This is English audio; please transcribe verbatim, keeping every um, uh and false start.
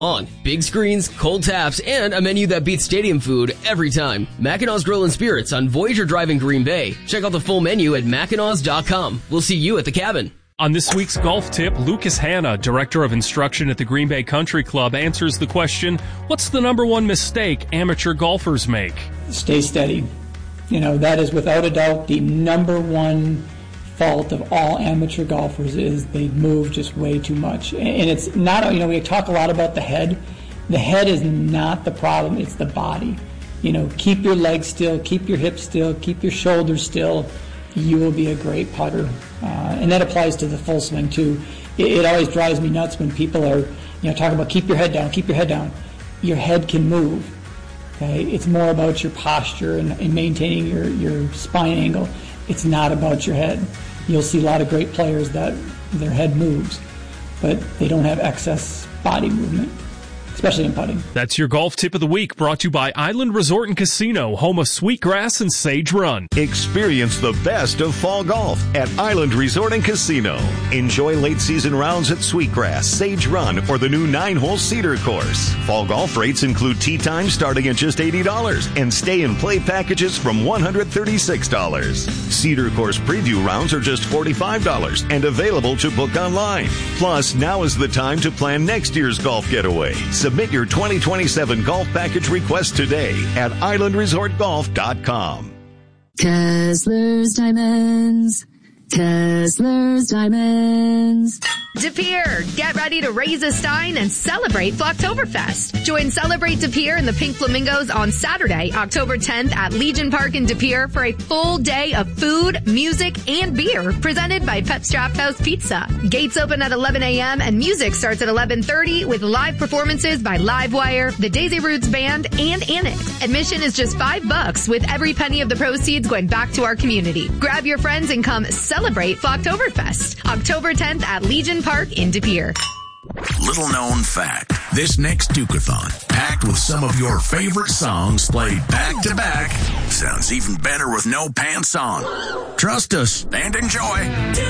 On. Big screens, cold taps, and a menu that beats stadium food every time. Mackinac Grill and Spirits on Voyager Drive in Green Bay. Check out the full menu at mackinac dot com. We'll see you at the cabin. On this week's golf tip, Lucas Hanna, Director of Instruction at the Green Bay Country Club, answers the question, what's the number one mistake amateur golfers make? Stay steady. You know, that is without a doubt the number one fault of all amateur golfers is they move just way too much. And it's not, you know, we talk a lot about the head. The head is not the problem, it's the body. You know, keep your legs still, keep your hips still, keep your shoulders still. You will be a great putter. Uh, and that applies to the full swing too. It, it always drives me nuts when people are, you know, talking about keep your head down, keep your head down. Your head can move. Okay? It's more about your posture and, and maintaining your, your spine angle. It's not about your head. You'll see a lot of great players that their head moves, but they don't have excess body movement, especially in putting. That's your golf tip of the week, brought to you by Island Resort and Casino, home of Sweetgrass and Sage Run. Experience the best of fall golf at Island Resort and Casino. Enjoy late season rounds at Sweetgrass, Sage Run, or the new nine-hole Cedar course. Fall golf rates include tee time starting at just eighty dollars and stay and play packages from one hundred thirty-six dollars. Cedar course preview rounds are just forty-five dollars and available to book online. Plus, now is the time to plan next year's golf getaway. Submit your twenty twenty-seven golf package request today at island resort golf dot com. Kessler's Diamonds. Kessler's Diamonds. De Pere, get ready to raise a stein and celebrate Flocktoberfest. Join Celebrate De Pere and the Pink Flamingos on Saturday, October tenth at Legion Park in De Pere for a full day of food, music, and beer presented by Pep's Draft House Pizza. Gates open at eleven a.m. and music starts at eleven thirty with live performances by Livewire, the Daisy Roots Band, and Annex. Admission is just five bucks with every penny of the proceeds going back to our community. Grab your friends and come celebrate Flocktoberfest. October tenth at Legion Park in De Pere. Little known fact. This next Duke-a-thon, packed with some of your favorite songs played back to back, sounds even better with no pants on. Trust us and enjoy.